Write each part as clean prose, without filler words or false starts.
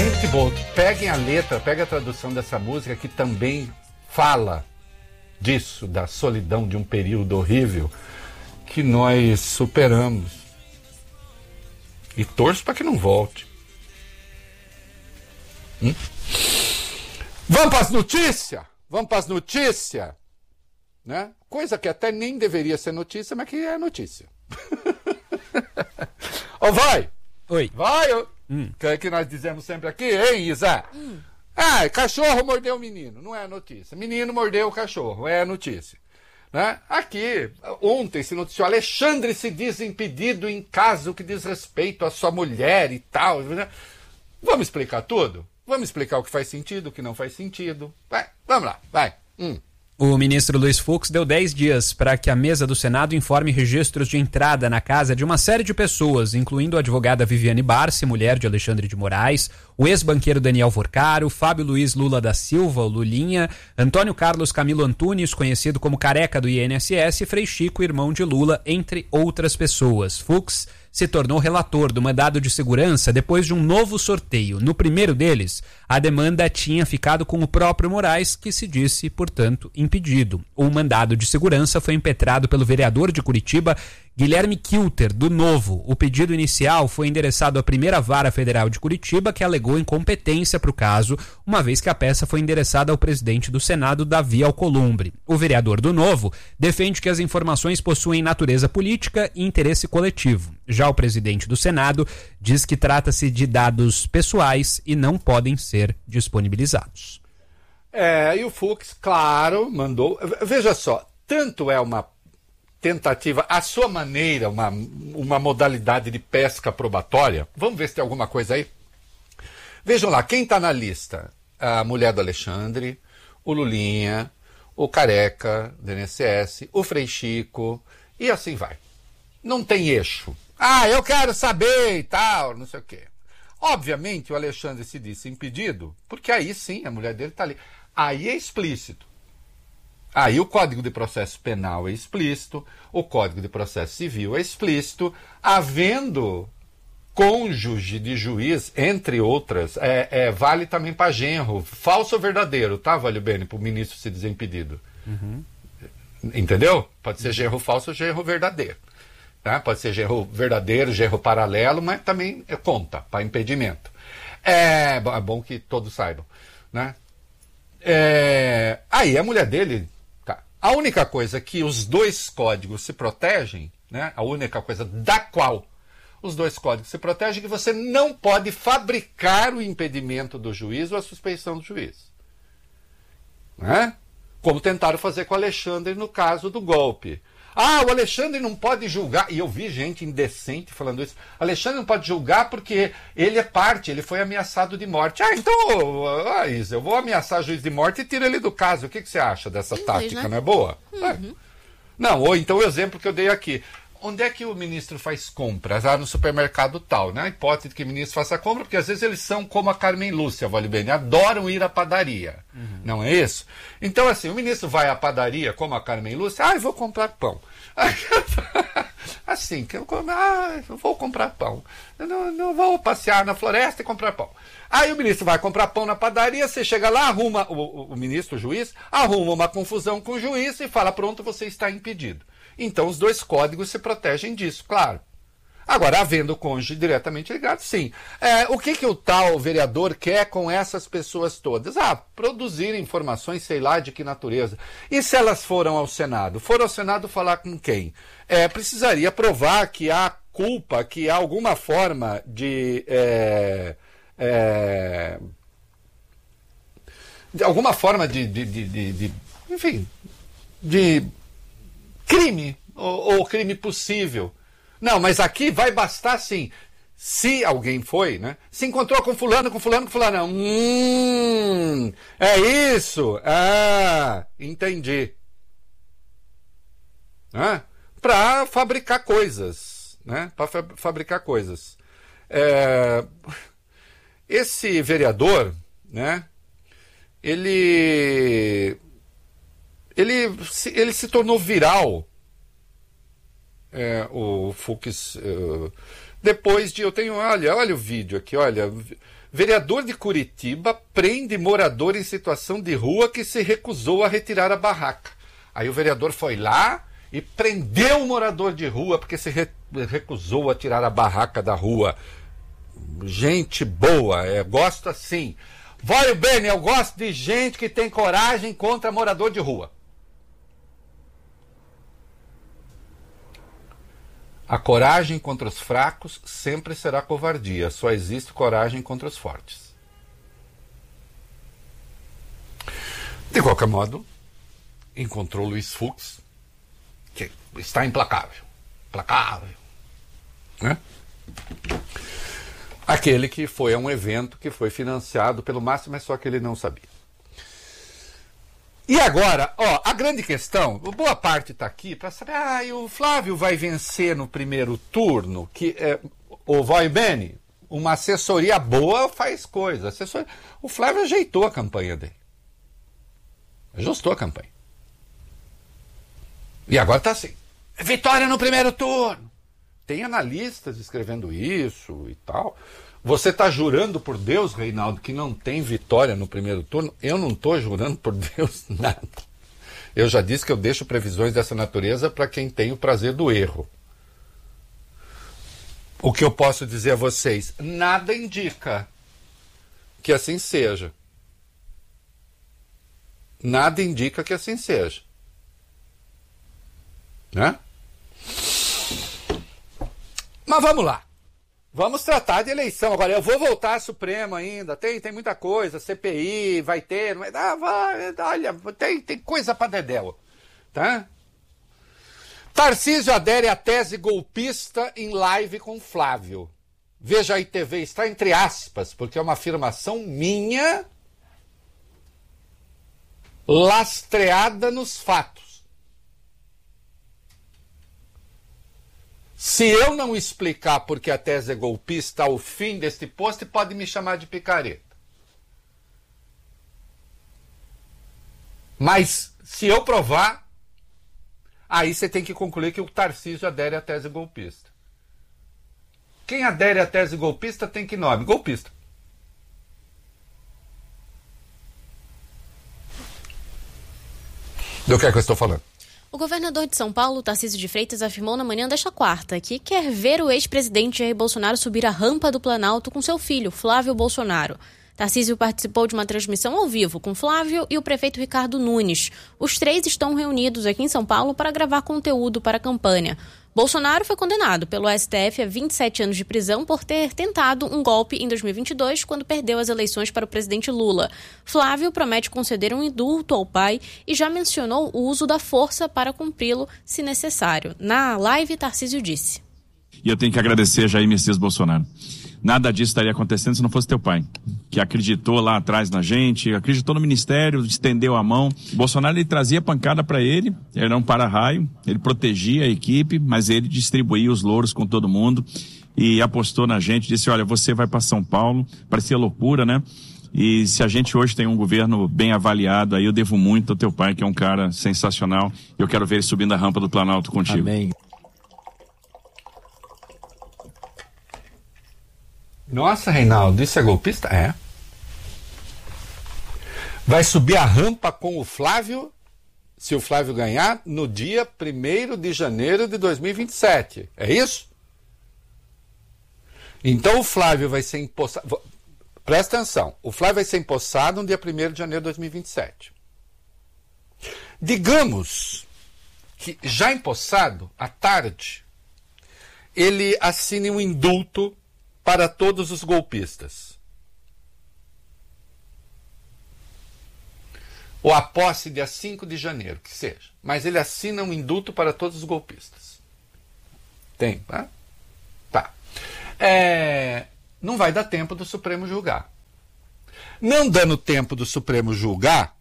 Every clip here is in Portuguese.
Gente boa, peguem a letra, peguem a tradução dessa música que também fala disso, da solidão de um período horrível que nós superamos. E torço para que não volte. Vamos para as notícias? Vamos para as notícias? Né? Coisa que até nem deveria ser notícia, mas que é notícia. Ó, vai! Oi. Vai! Que nós dizemos sempre aqui, hein, Isa? Ah, cachorro mordeu o menino, não é notícia. Menino mordeu o cachorro, é notícia. Né? Aqui, ontem se noticiou, Alexandre se diz impedido em caso que diz respeito à sua mulher e tal. Né? Vamos explicar tudo? Vamos explicar o que faz sentido, o que não faz sentido. Vai, vamos lá, vai. O ministro Luiz Fux deu 10 dias para que a mesa do Senado informe registros de entrada na casa de uma série de pessoas, incluindo a advogada Viviane Barsi, mulher de Alexandre de Moraes, o ex-banqueiro Daniel Vorcaro, Fábio Luiz Lula da Silva, o Lulinha, Antônio Carlos Camilo Antunes, conhecido como Careca do INSS, e Frei Chico, irmão de Lula, entre outras pessoas. Fux se tornou relator do mandado de segurança depois de um novo sorteio. No primeiro deles, a demanda tinha ficado com o próprio Moraes, que se disse, portanto, impedido. O mandado de segurança foi impetrado pelo vereador de Curitiba, Guilherme Kilter, do Novo. O pedido inicial foi endereçado à primeira vara federal de Curitiba, que alegou incompetência para o caso, uma vez que a peça foi endereçada ao presidente do Senado, Davi Alcolumbre. O vereador do Novo defende que as informações possuem natureza política e interesse coletivo. Já o presidente do Senado diz que trata-se de dados pessoais e não podem ser disponibilizados. E o Fux, claro, mandou... Veja só, tanto é uma tentativa, à sua maneira, uma modalidade de pesca probatória. Vamos ver se tem alguma coisa aí. Vejam lá, quem está na lista? A mulher do Alexandre, o Lulinha, o Careca do INSS, o Frei Chico, e assim vai. Não tem eixo. Ah, eu quero saber e tal, não sei o quê. Obviamente o Alexandre se disse impedido, porque aí sim a mulher dele está ali. Aí é explícito. Aí o Código de Processo Penal é explícito, o Código de Processo Civil é explícito, havendo cônjuge de juiz, entre outras, vale também para genro, falso ou verdadeiro, tá, Vale Bene, para o ministro se dizer impedido. Entendeu? Pode ser genro falso ou genro verdadeiro. Tá? Pode ser genro verdadeiro, genro paralelo, mas também conta para impedimento. É bom que todos saibam. Né? Aí a mulher dele... A única coisa que os dois códigos se protegem, né? A única coisa da qual os dois códigos se protegem é que você não pode fabricar o impedimento do juiz ou a suspeição do juiz. Né? Como tentaram fazer com o Alexandre no caso do golpe. Ah, o Alexandre não pode julgar. E eu vi gente indecente falando isso. Alexandre não pode julgar porque ele é parte, ele foi ameaçado de morte. Ah, então, Isa, eu vou ameaçar o juiz de morte e tiro ele do caso. O que você acha dessa tática? Né? Não é boa? Não, ou então o exemplo que eu dei aqui. Onde é que o ministro faz compras? No supermercado tal, né? A hipótese de que o ministro faça compra, porque às vezes eles são como a Carmen Lúcia, Vale Bene, adoram ir à padaria. Não é isso? Então, assim, o ministro vai à padaria, como a Carmen Lúcia, eu vou comprar pão. Assim, eu vou comprar pão. Eu não vou passear na floresta e comprar pão. Aí o ministro vai comprar pão na padaria, você chega lá, arruma, o ministro, o juiz, arruma uma confusão com o juiz e fala, pronto, você está impedido. Então os dois códigos se protegem disso, claro. Agora, havendo o cônjuge diretamente ligado, sim. O que o tal vereador quer com essas pessoas todas? Produzir informações, sei lá de que natureza. E se elas foram ao Senado? Foram ao Senado falar com quem? Precisaria provar que há culpa, que há alguma forma de alguma forma enfim, de crime, ou crime possível. Não, mas aqui vai bastar, sim, se alguém foi, né? Se encontrou com fulano, é isso? Entendi. Para fabricar coisas, né? Para fabricar coisas. Esse vereador, né? Ele se tornou viral. O Fux Depois de, olha o vídeo aqui, olha, vereador de Curitiba prende morador em situação de rua que se recusou a retirar a barraca. Aí o vereador foi lá e prendeu o morador de rua porque se recusou a tirar a barraca da rua. Gente boa, gosto assim. Vai, Beni, eu gosto de gente que tem coragem contra morador de rua. A coragem contra os fracos sempre será covardia. Só existe coragem contra os fortes. De qualquer modo, encontrou Luiz Fux, que está implacável. Implacável. Né? Aquele que foi a um evento que foi financiado pelo Márcio, mas só que ele não sabia. E agora, a grande questão, boa parte está aqui para saber, o Flávio vai vencer no primeiro turno, que o Vai Bene, uma assessoria boa faz coisa. O Flávio ajeitou a campanha dele. Ajustou a campanha. E agora está assim, vitória no primeiro turno. Tem analistas escrevendo isso e tal. Você está jurando por Deus, Reinaldo, que não tem vitória no primeiro turno? Eu não estou jurando por Deus nada. Eu já disse que eu deixo previsões dessa natureza para quem tem o prazer do erro. O que eu posso dizer a vocês? Nada indica que assim seja. Nada indica que assim seja. Né? Mas vamos lá. Vamos tratar de eleição. Agora, eu vou voltar à Supremo ainda. Tem muita coisa. CPI vai ter. Olha, tem coisa para dedéu. Tá? Tarcísio adere à tese golpista em live com Flávio. Veja aí, TV, está entre aspas, porque é uma afirmação minha lastreada nos fatos. Se eu não explicar porque a tese é golpista ao fim deste post, pode me chamar de picareta. Mas, se eu provar, aí você tem que concluir que o Tarcísio adere à tese golpista. Quem adere à tese golpista tem que nome? Golpista. Do que é que eu estou falando? O governador de São Paulo, Tarcísio de Freitas, afirmou na manhã desta quarta que quer ver o ex-presidente Jair Bolsonaro subir a rampa do Planalto com seu filho, Flávio Bolsonaro. Tarcísio participou de uma transmissão ao vivo com Flávio e o prefeito Ricardo Nunes. Os três estão reunidos aqui em São Paulo para gravar conteúdo para a campanha. Bolsonaro foi condenado pelo STF a 27 anos de prisão por ter tentado um golpe em 2022, quando perdeu as eleições para o presidente Lula. Flávio promete conceder um indulto ao pai e já mencionou o uso da força para cumpri-lo, se necessário. Na live, Tarcísio disse: E eu tenho que agradecer a Jair Messias Bolsonaro. Nada disso estaria acontecendo se não fosse teu pai, que acreditou lá atrás na gente, acreditou no ministério, estendeu a mão. Bolsonaro, ele trazia pancada para ele era um para-raio, ele protegia a equipe, mas ele distribuía os louros com todo mundo e apostou na gente, disse, olha, você vai para São Paulo, parecia loucura, né? E se a gente hoje tem um governo bem avaliado, aí eu devo muito ao teu pai, que é um cara sensacional, eu quero ver ele subindo a rampa do Planalto contigo. Amém. Nossa, Reinaldo, isso é golpista? É. Vai subir a rampa com o Flávio, se o Flávio ganhar, no dia 1º de janeiro de 2027. É isso? Então o Flávio vai ser empossado. Presta atenção. O Flávio vai ser empossado no dia 1º de janeiro de 2027. Digamos que, já empossado, à tarde, ele assine um indulto para todos os golpistas. Ou a posse dia 5 de janeiro, que seja. Mas ele assina um indulto para todos os golpistas. Tem, tá? Tá. Não vai dar tempo do Supremo julgar. Não dando tempo do Supremo julgar,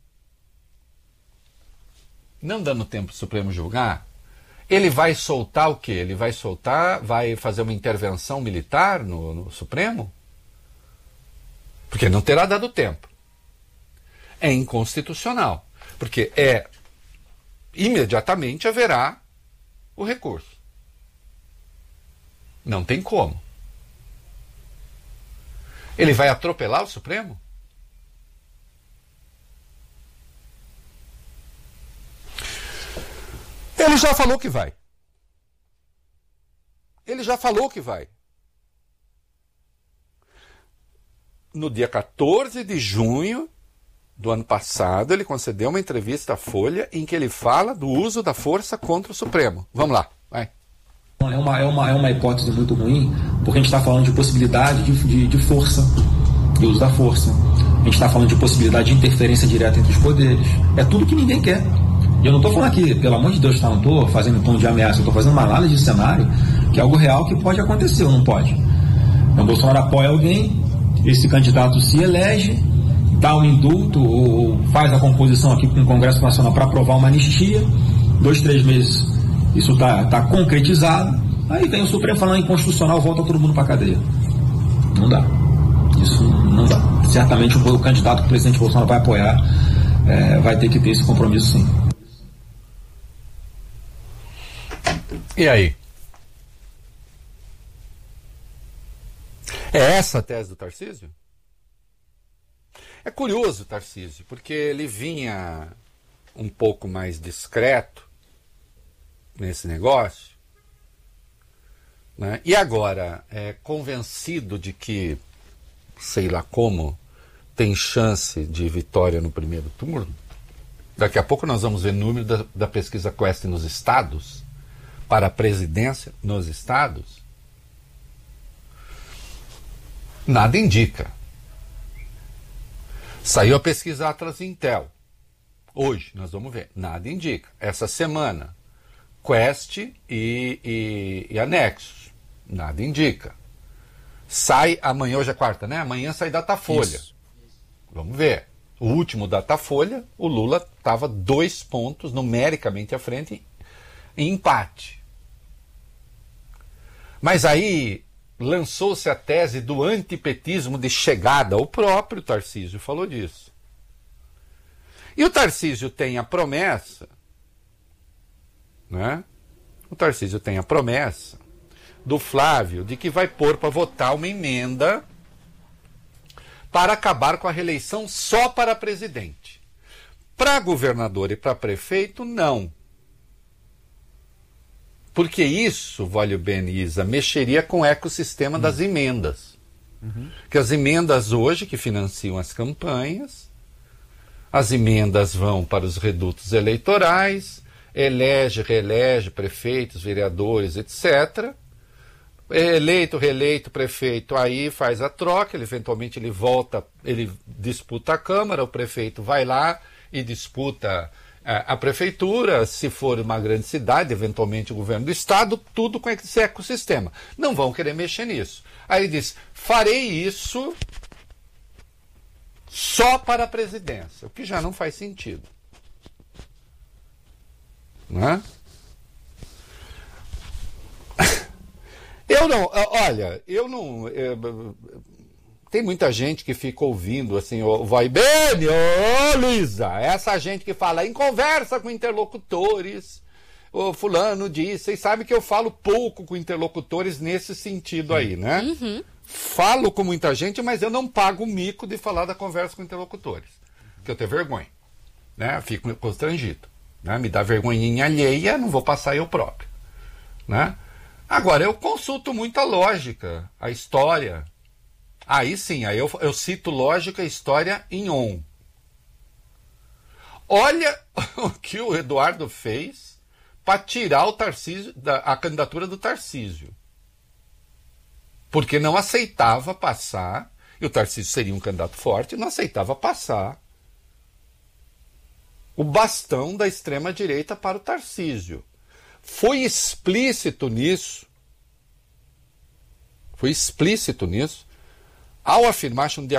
ele vai soltar o quê? Ele vai fazer uma intervenção militar no Supremo? Porque não terá dado tempo. É inconstitucional. Porque imediatamente haverá o recurso. Não tem como. Ele vai atropelar o Supremo? Ele já falou que vai. Ele já falou que vai. No dia 14 de junho do ano passado, ele concedeu uma entrevista à Folha em que ele fala do uso da força contra o Supremo. Vamos lá, vai. É uma hipótese muito ruim, porque a gente está falando de possibilidade de força, de uso da força. A gente está falando de possibilidade de interferência direta entre os poderes. É tudo que ninguém quer. E eu não estou falando aqui, pelo amor de Deus, não estou fazendo tom de ameaça, eu estou fazendo uma análise de cenário, que é algo real que pode acontecer ou não pode. Então, o Bolsonaro apoia alguém, esse candidato se elege, dá um indulto ou faz a composição aqui com o Congresso Nacional para aprovar uma anistia, 2, 3 meses isso está concretizado, aí vem o Supremo falando inconstitucional, volta todo mundo para a cadeia. Não dá. Isso não dá. Certamente o candidato que o presidente Bolsonaro vai apoiar vai ter que ter esse compromisso, sim. E aí? É essa a tese do Tarcísio? É curioso o Tarcísio, porque ele vinha um pouco mais discreto nesse negócio, né? E agora é convencido de que, sei lá como, tem chance de vitória no primeiro turno. Daqui a pouco nós vamos ver número da pesquisa Quest nos estados, para a presidência nos estados. Nada indica. Saiu a pesquisa Atlas Intel. Hoje, nós vamos ver. Nada indica. Essa semana, Quest e Anexos. Nada indica. Sai amanhã, hoje é quarta, né? Amanhã sai Datafolha. Isso. Vamos ver. O último Datafolha, o Lula estava 2 pontos numericamente à frente em empate. Mas aí lançou-se a tese do antipetismo de chegada. O próprio Tarcísio falou disso. E o Tarcísio tem a promessa, né? O Tarcísio tem a promessa do Flávio de que vai pôr para votar uma emenda para acabar com a reeleição só para presidente. Para governador e para prefeito, não. Porque isso, Vólio Beniza, mexeria com o ecossistema das emendas. Que as emendas hoje, que financiam as campanhas, as emendas vão para os redutos eleitorais, elege, reelege prefeitos, vereadores, etc. Eleito, reeleito, prefeito, aí faz a troca, eventualmente ele volta, ele disputa a Câmara, o prefeito vai lá e disputa a prefeitura, se for uma grande cidade, eventualmente o governo do estado, tudo com esse ecossistema. Não vão querer mexer nisso. Aí ele diz, farei isso só para a presidência, o que já não faz sentido. Não é? Tem muita gente que fica ouvindo assim, vai bem, Luísa, essa gente que fala em conversa com interlocutores, o fulano disse, vocês sabem que eu falo pouco com interlocutores nesse sentido aí, né? Uhum. Falo com muita gente, mas eu não pago o mico de falar da conversa com interlocutores, porque eu tenho vergonha, né? Eu fico constrangido, né? Me dá vergonhinha alheia, não vou passar eu próprio, né? Agora, eu consulto muita lógica, a história. Aí sim, aí eu cito lógica e história em on. Olha o que o Eduardo fez para tirar o Tarcísio, a candidatura do Tarcísio. Porque não aceitava passar, e o Tarcísio seria um candidato forte, não aceitava passar o bastão da extrema-direita para o Tarcísio. Foi explícito nisso, ao afirmar no dia